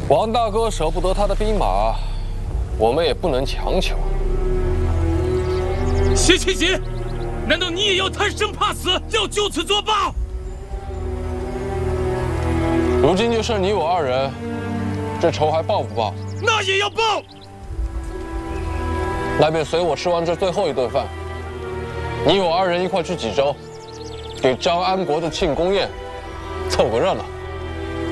王大哥舍不得他的兵马，我们也不能强求。 行，难道你也要贪生怕死，要就此作罢？ 如今就剩你我二人，这仇还报不报？ 那也要报。 那便随我吃完这最后一顿饭，你我二人一块去济州，给张安国的庆功宴凑个热闹。